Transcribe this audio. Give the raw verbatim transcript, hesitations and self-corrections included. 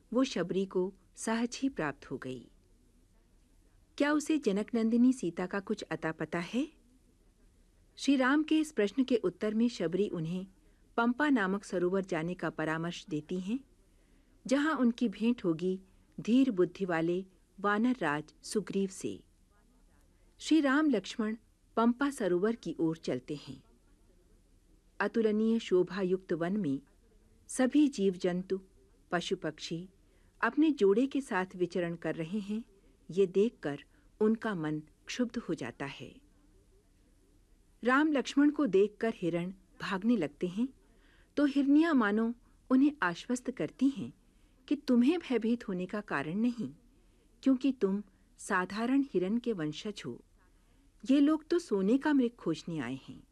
वो शबरी को सहज ही प्राप्त हो गई। क्या उसे जनक नंदिनी सीता का कुछ अता पता है? श्री राम के इस प्रश्न के उत्तर में शबरी उन्हें पंपा नामक सरोवर जाने का परामर्श देती हैं, जहां उनकी भेंट होगी धीर बुद्धि वाले वानर राज सुग्रीव से। श्री राम लक्ष्मण पंपा सरोवर की ओर चलते हैं। अतुलनीय शोभा युक्त वन में सभी जीव जंतु, पशु पक्षी अपने जोड़े के साथ विचरण कर रहे हैं। ये देखकर उनका मन क्षुब्ध हो जाता है। राम लक्ष्मण को देखकर हिरण भागने लगते हैं, तो हिरनियां मानो उन्हें आश्वस्त करती हैं कि तुम्हें भयभीत होने का कारण नहीं, क्योंकि तुम साधारण हिरण के वंशज हो। ये लोग तो सोने का मृग खोजने आए हैं।